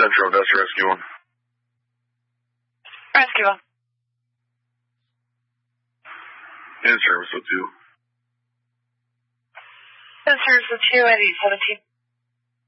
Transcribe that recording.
Central, that's Rescue 1. Rescue 1. In service with 2. In service with 2 at 817.